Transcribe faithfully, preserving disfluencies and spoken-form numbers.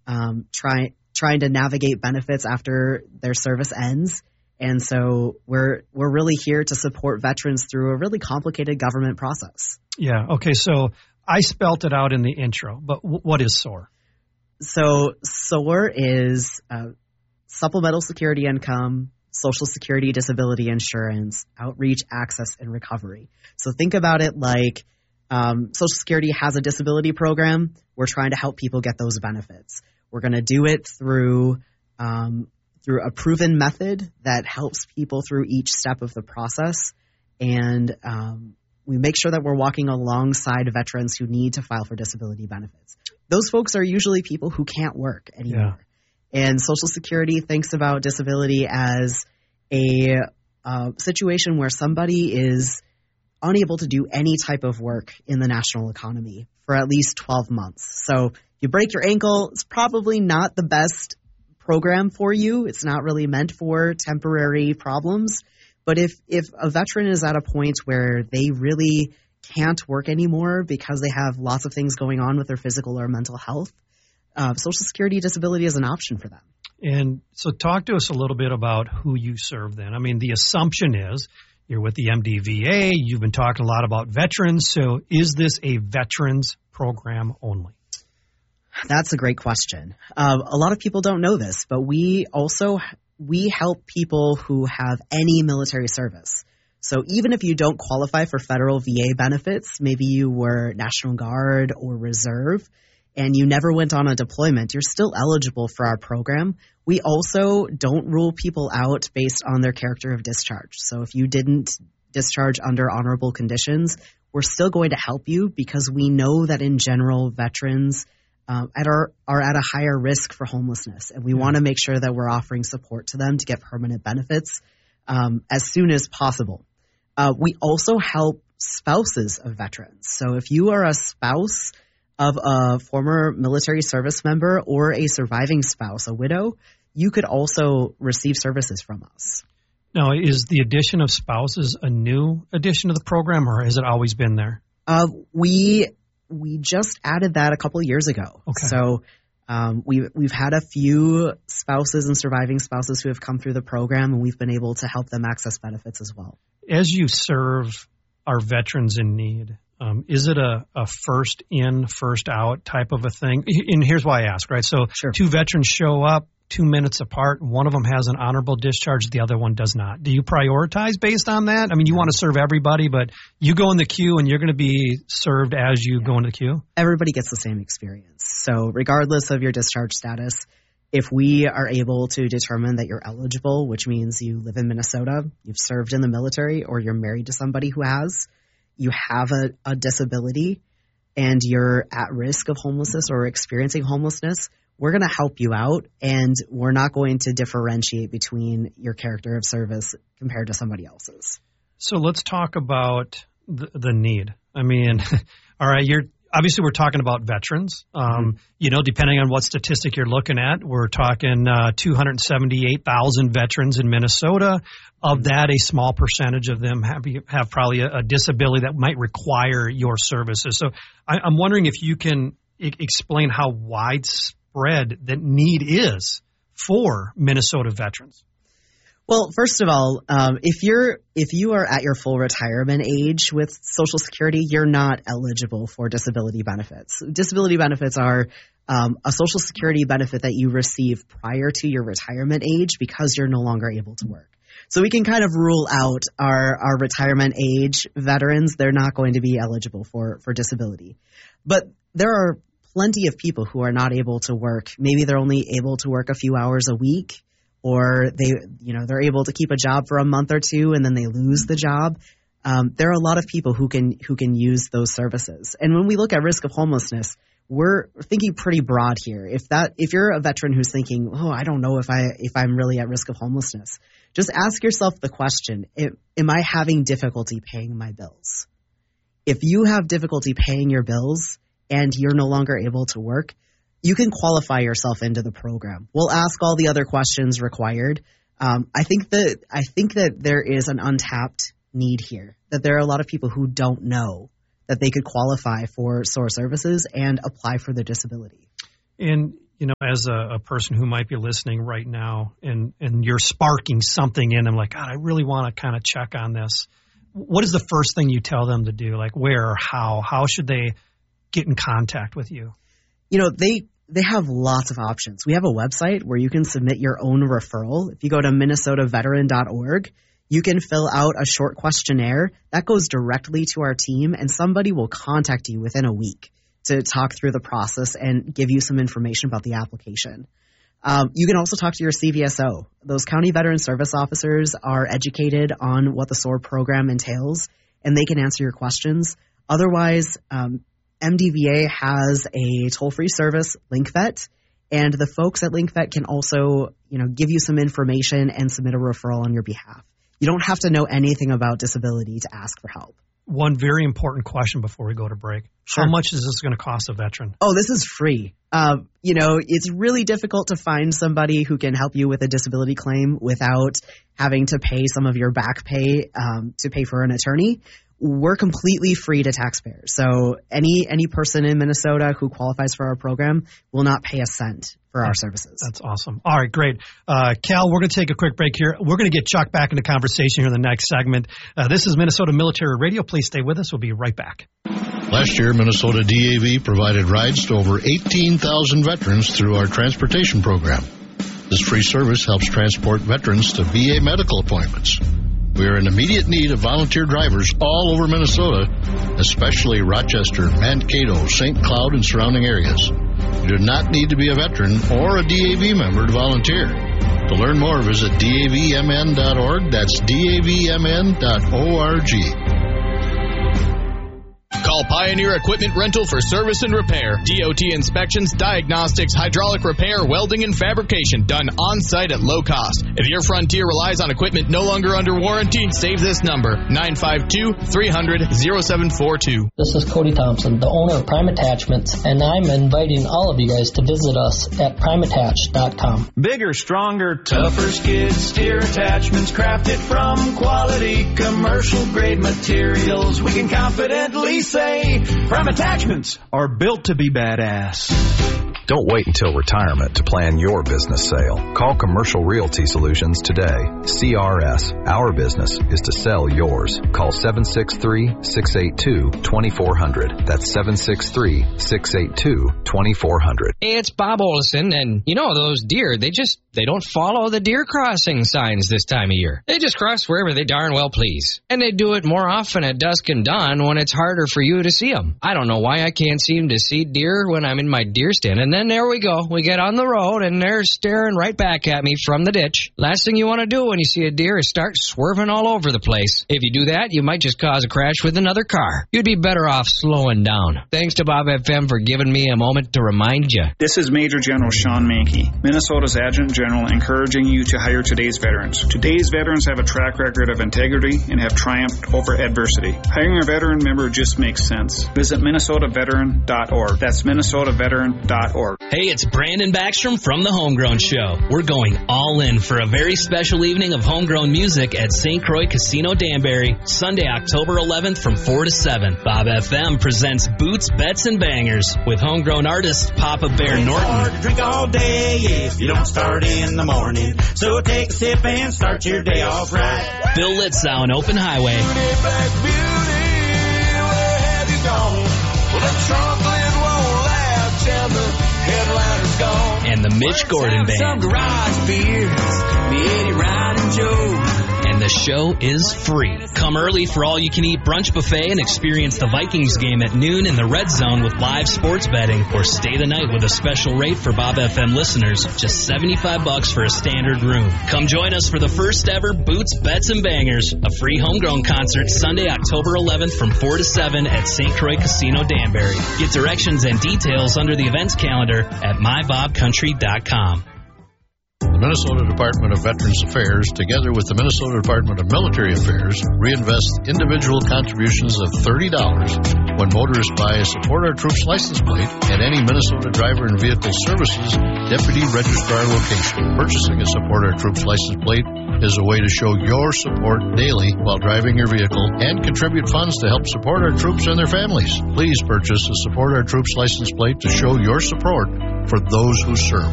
um, try, trying to navigate benefits after their service ends. And so we're we're really here to support veterans through a really complicated government process. Yeah. Okay. So I spelt it out in the intro, but w- what is SOAR? So SOAR is uh, supplemental security income, Social Security disability insurance, outreach, access, and recovery. So think about it like um, Social Security has a disability program. We're trying to help people get those benefits. We're going to do it through um, through a proven method that helps people through each step of the process. And um, we make sure that we're walking alongside veterans who need to file for disability benefits. Those folks are usually people who can't work anymore. Yeah. And Social Security thinks about disability as a uh, situation where somebody is unable to do any type of work in the national economy for at least twelve months. So you break your ankle, it's probably not the best program for you. It's not really meant for temporary problems. But if, if a veteran is at a point where they really can't work anymore because they have lots of things going on with their physical or mental health, uh, Social Security disability is an option for them. And so talk to us a little bit about who you serve then. I mean, the assumption is you're with the M D V A. You've been talking a lot about veterans. So is this a veterans program only? That's a great question. Uh, a lot of people don't know this, but we also we help people who have any military service. So even if you don't qualify for federal V A benefits, maybe you were National Guard or Reserve, and you never went on a deployment, you're still eligible for our program. We also don't rule people out based on their character of discharge. So if you didn't discharge under honorable conditions, we're still going to help you because we know that in general, veterans um, at our, are at a higher risk for homelessness. And we yeah. want to make sure that we're offering support to them to get permanent benefits um, as soon as possible. Uh, we also help spouses of veterans. So if you are a spouse of a former military service member or a surviving spouse, a widow, you could also receive services from us. Now, is the addition of spouses a new addition to the program, or has it always been there? Uh, we we just added that a couple of years ago. Okay. So um, we've, we've had a few spouses and surviving spouses who have come through the program, and we've been able to help them access benefits as well. As you serve our veterans in need, Um, is it a, a first in, first out type of a thing? And here's why I ask, right? So sure. Two veterans show up two minutes apart. One of them has an honorable discharge. The other one does not. Do you prioritize based on that? I mean, you want to serve everybody, but you go in the queue and you're going to be served as you yeah. go into the queue? Everybody gets the same experience. So regardless of your discharge status, if we are able to determine that you're eligible, which means you live in Minnesota, you've served in the military, or you're married to somebody who has, you have a, a disability, and you're at risk of homelessness or experiencing homelessness, we're going to help you out, and we're not going to differentiate between your character of service compared to somebody else's. So let's talk about the, the need. I mean, all right, you're obviously we're talking about veterans. Um, mm-hmm. You know, depending on what statistic you're looking at, we're talking uh, two hundred seventy-eight thousand veterans in Minnesota. Of that, a small percentage of them have, have probably a, a disability that might require your services. So I, I'm wondering if you can I- explain how widespread that need is for Minnesota veterans. Well, first of all, um, if you're if you are at your full retirement age with Social Security, you're not eligible for disability benefits. Disability benefits are um, a Social Security benefit that you receive prior to your retirement age because you're no longer able to work. So we can kind of rule out our, our retirement age veterans. They're not going to be eligible for, for disability. But there are plenty of people who are not able to work. Maybe they're only able to work a few hours a week, or they, you know, they're able to keep a job for a month or two and then they lose the job. Um, there are a lot of people who can who can use those services. And when we look at risk of homelessness, we're thinking pretty broad here. If that if you're a veteran who's thinking, oh, I don't know if I if I'm really at risk of homelessness, just ask yourself the question, am I having difficulty paying my bills? If you have difficulty paying your bills and you're no longer able to work, you can qualify yourself into the program. We'll ask all the other questions required. Um, I think that I think that there is an untapped need here, that there are a lot of people who don't know that they could qualify for SOAR services and apply for their disability. And you know, as a, a person who might be listening right now and, and you're sparking something in them like, God, I really want to kind of check on this. What is the first thing you tell them to do? Like where or how? How should they get in contact with you? You know, they they have lots of options. We have a website where you can submit your own referral. If you go to minnesota veteran dot org, you can fill out a short questionnaire that goes directly to our team, and somebody will contact you within a week to talk through the process and give you some information about the application. Um, you can also talk to your C V S O. Those county veteran service officers are educated on what the S O A R program entails, and they can answer your questions. Otherwise, um, M D V A has a toll-free service, LinkVet, and the folks at LinkVet can also, you know, give you some information and submit a referral on your behalf. You don't have to know anything about disability to ask for help. One very important question before we go to break. Sure. How much is this going to cost a veteran? Oh, this is free. Uh, you know, it's really difficult to find somebody who can help you with a disability claim without having to pay some of your back pay um, to pay for an attorney. We're completely free to taxpayers. So any any person in Minnesota who qualifies for our program will not pay a cent for our services. That's awesome. All right, great. Uh, Cal, we're going to take a quick break here. We're going to get Chuck back into conversation here in the next segment. Uh, this is Minnesota Military Radio. Please stay with us. We'll be right back. Last year, Minnesota D A V provided rides to over eighteen thousand veterans through our transportation program. This free service helps transport veterans to V A medical appointments. We are in immediate need of volunteer drivers all over Minnesota, especially Rochester, Mankato, Saint Cloud, and surrounding areas. You do not need to be a veteran or a D A V member to volunteer. To learn more, visit D A V M N dot org. That's D A V M N dot org. Call Pioneer Equipment Rental for service and repair. D O T inspections, diagnostics, hydraulic repair, welding, and fabrication done on-site at low cost. If your Frontier relies on equipment no longer under warranty, save this number, nine five two, three hundred, oh seven four two. This is Cody Thompson, the owner of Prime Attachments, and I'm inviting all of you guys to visit us at prime attach dot com. Bigger, stronger, tougher skid steer attachments crafted from quality commercial-grade materials. We can confidently say Prime Attachments are built to be badass. Don't wait until retirement to plan your business sale. Call Commercial Realty Solutions today. C R S, our business is to sell yours. Call seven six three, six eight two, two four zero zero. That's seven six three, six eight two, two four zero zero. Hey, it's Bob Olson, and you know, those deer, they just, they don't follow the deer crossing signs this time of year. They just cross wherever they darn well please. And they do it more often at dusk and dawn when it's harder for you to see them. I don't know why I can't seem to see deer when I'm in my deer stand, and then there we go. We get on the road, and they're staring right back at me from the ditch. Last thing you want to do when you see a deer is start swerving all over the place. If you do that, you might just cause a crash with another car. You'd be better off slowing down. Thanks to Bob F M for giving me a moment to remind you. This is Major General Sean Mankey, Minnesota's Adjutant General, encouraging you to hire today's veterans. Today's veterans have a track record of integrity and have triumphed over adversity. Hiring a veteran member just makes sense. Visit minnesota veteran dot org. That's minnesota veteran dot org. Hey, it's Brandon Backstrom from The Homegrown Show. We're going all in for a very special evening of homegrown music at Saint Croix Casino Danbury, Sunday, October eleventh from four to seven. Bob F M presents Boots, Bets, and Bangers with homegrown artist Papa Bear Norton. It's hard to drink all day if you don't start in the morning. So take a sip and start your day off right. Bill Litzow and Open Highway. Black Beauty, where have you gone? Well, the trumpet won't last and the headliner's gone. And the Mitch Gordon Band. Some garage beers, me, Eddie, Ryan, and Joe. And the show is free. Come early for all-you-can-eat brunch buffet and experience the Vikings game at noon in the Red Zone with live sports betting, or stay the night with a special rate for Bob F M listeners, just seventy-five bucks for a standard room. Come join us for the first ever Boots, Bets, and Bangers, a free homegrown concert Sunday, October eleventh from four to seven at Saint Croix Casino Danbury. Get directions and details under the events calendar at my bob country dot com. The Minnesota Department of Veterans Affairs, together with the Minnesota Department of Military Affairs, reinvest individual contributions of thirty dollars when motorists buy a Support Our Troops license plate at any Minnesota Driver and Vehicle Services Deputy Registrar location. Purchasing a Support Our Troops license plate is a way to show your support daily while driving your vehicle and contribute funds to help support our troops and their families. Please purchase a Support Our Troops license plate to show your support for those who serve.